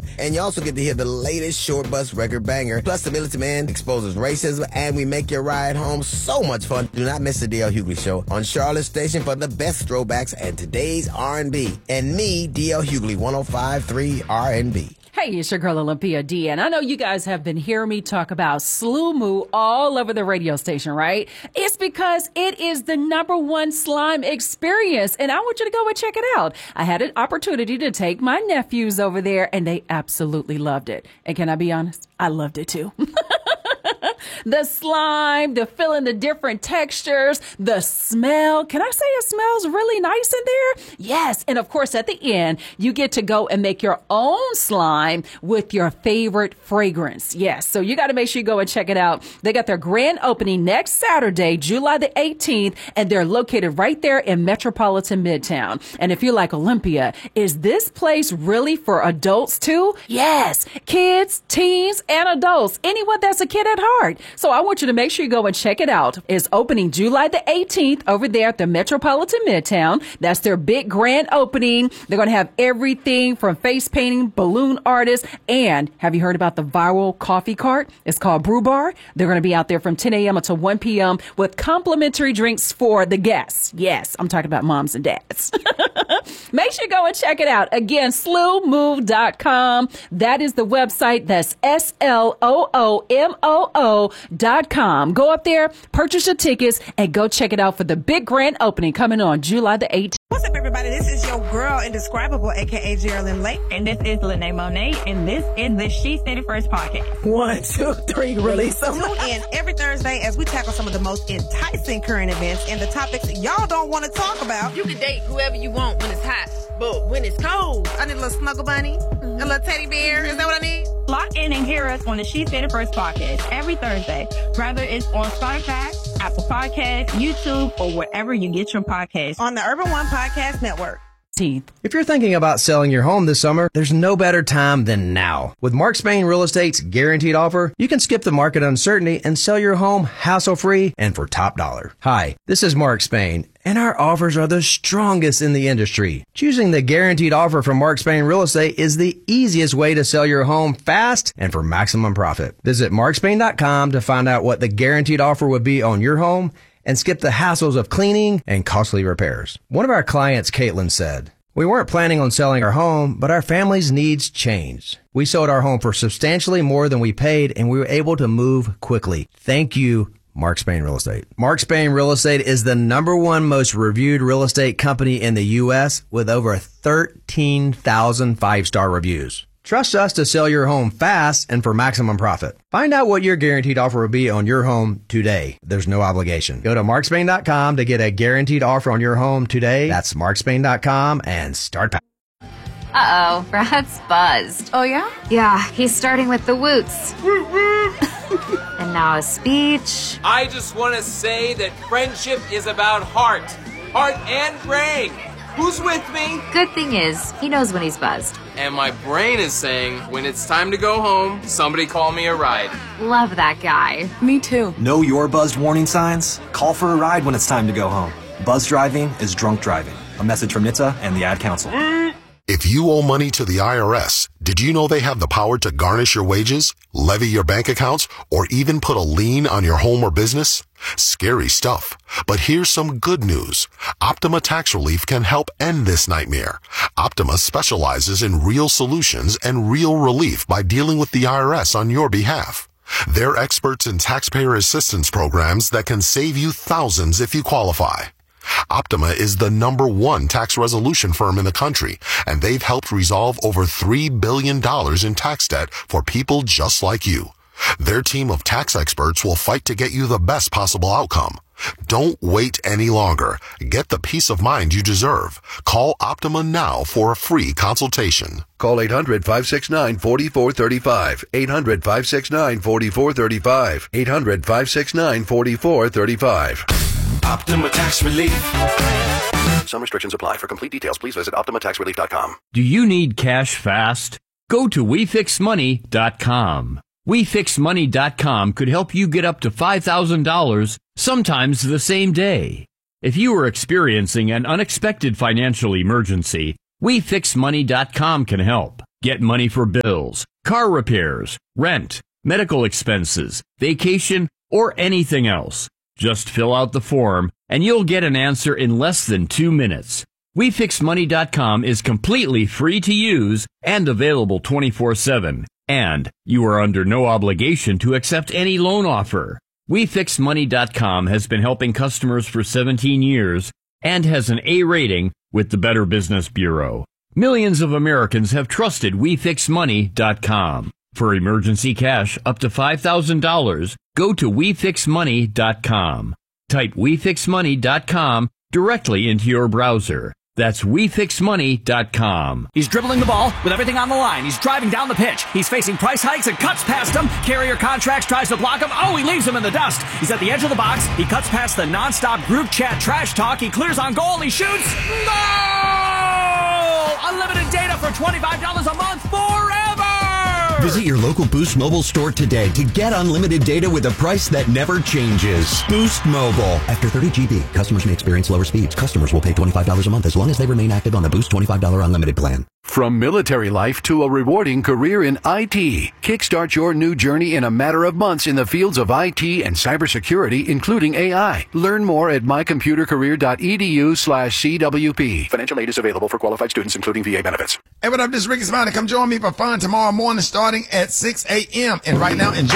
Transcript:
And you also get to hear the latest short bus record banger. Plus, the Militant Man exposes racism, and we make your ride home so much fun. Do not miss the D.L. Hughley Show on Charlotte Station for the best throwbacks and today's R&B. And me, D.L. Hughley, 105.3 R&B. Hey, it's your girl Olympia D, and I know you guys have been hearing me talk about Slue Moo all over the radio station, right? It's because it is the #1 slime experience, and I want you to go and check it out. I had an opportunity to take my nephews over there, and they absolutely loved it. And can I be honest? I loved it too. The slime, the feeling the different textures, the smell. Can I say it smells really nice in there? Yes. And of course, at the end, you get to go and make your own slime with your favorite fragrance. Yes. So you got to make sure you go and check it out. They got their grand opening next Saturday, July the 18th, and they're located right there in Metropolitan Midtown. And if you're like, Olympia, is this place really for adults too? Yes. Kids, teens, and adults. Anyone that's a kid at heart. So I want you to make sure you go and check it out. It's opening July the 18th over there at the Metropolitan Midtown. That's their big grand opening. They're going to have everything from face painting, balloon artists, and have you heard about the viral coffee cart? It's called Brew Bar. They're going to be out there from 10 a.m. until 1 p.m. with complimentary drinks for the guests. Yes, I'm talking about moms and dads. Make sure you go and check it out. Again, sluemoo.com. That is the website. That's SLOOMOO.com. Go up there, purchase your tickets, and go check it out for the big grand opening coming on July the 18th. What's up, everybody? This is your girl, Indescribable, a.k.a. Geraldine Lake. And this is Lene Monet, and this is the She Said It First podcast. 1, 2, 3, release them. Tune in every Thursday as we tackle some of the most enticing current events and the topics y'all don't want to talk about. You can date whoever you want when it's hot, but when it's cold, I need a little snuggle bunny, a little teddy bear. Is that what I need? Lock in and hear us on the She Said It First podcast every Thursday, whether it's on Spotify, Apple Podcasts, YouTube, or wherever you get your podcasts. On the Urban One Podcast Network. If you're thinking about selling your home this summer, there's no better time than now. With Mark Spain Real Estate's guaranteed offer, you can skip the market uncertainty and sell your home hassle-free and for top dollar. Hi, this is Mark Spain, and our offers are the strongest in the industry. Choosing the guaranteed offer from Mark Spain Real Estate is the easiest way to sell your home fast and for maximum profit. Visit markspain.com to find out what the guaranteed offer would be on your home and skip the hassles of cleaning and costly repairs. One of our clients, Caitlin, said, "We weren't planning on selling our home, but our family's needs changed. We sold our home for substantially more than we paid, and we were able to move quickly. Thank you, Mark Spain Real Estate." Mark Spain Real Estate is the #1 most reviewed real estate company in the U.S. with over 13,000 5-star reviews. Trust us to sell your home fast and for maximum profit. Find out what your guaranteed offer will be on your home today. There's no obligation. Go to markspain.com to get a guaranteed offer on your home today. That's markspain.com and start. Uh-oh, Brad's buzzed. Oh, yeah? Yeah, he's starting with the woots. And now a speech. I just want to say that friendship is about heart and brain. Who's with me? Good thing is, he knows when he's buzzed. And my brain is saying, when it's time to go home, somebody call me a ride. Love that guy. Me too. Know your buzzed warning signs? Call for a ride when it's time to go home. Buzz driving is drunk driving. A message from NHTSA and the Ad Council. If you owe money to the IRS, did you know they have the power to garnish your wages, levy your bank accounts, or even put a lien on your home or business? Scary stuff. But here's some good news. Optima Tax Relief can help end this nightmare. Optima specializes in real solutions and real relief by dealing with the IRS on your behalf. They're experts in taxpayer assistance programs that can save you thousands if you qualify. Optima is the #1 tax resolution firm in the country, and they've helped resolve over $3 billion in tax debt for people just like you. Their team of tax experts will fight to get you the best possible outcome. Don't wait any longer. Get the peace of mind you deserve. Call Optima now for a free consultation. Call 800-569-4435. 800-569-4435. 800-569-4435. Optima Tax Relief. Some restrictions apply. For complete details, please visit OptimaTaxRelief.com. Do you need cash fast? Go to WeFixMoney.com. WeFixMoney.com could help you get up to $5,000, sometimes the same day. If you are experiencing an unexpected financial emergency, WeFixMoney.com can help. Get money for bills, car repairs, rent, medical expenses, vacation, or anything else. Just fill out the form and you'll get an answer in less than 2 minutes. WeFixMoney.com is completely free to use and available 24/7. And you are under no obligation to accept any loan offer. WeFixMoney.com has been helping customers for 17 years and has an A rating with the Better Business Bureau. Millions of Americans have trusted WeFixMoney.com. For emergency cash up to $5,000, go to WeFixMoney.com. Type WeFixMoney.com directly into your browser. That's WeFixMoney.com. He's dribbling the ball with everything on the line. He's driving down the pitch. He's facing price hikes and cuts past him. Carrier Contracts tries to block him. Oh, he leaves him in the dust. He's at the edge of the box. He cuts past the nonstop group chat trash talk. He clears on goal. He shoots. Goal! Unlimited data for $25 a month forever! Visit your local Boost Mobile store today to get unlimited data with a price that never changes. Boost Mobile. After 30 GB, customers may experience lower speeds. Customers will pay $25 a month as long as they remain active on the Boost $25 unlimited plan. From military life to a rewarding career in IT, kickstart your new journey in a matter of months in the fields of IT and cybersecurity, including AI. Learn more at mycomputercareer.edu/CWP. Financial aid is available for qualified students, including VA benefits. Hey, what up? This is Ricky Smiley. Come join me for fun tomorrow morning starting at 6 a.m. And right now, enjoy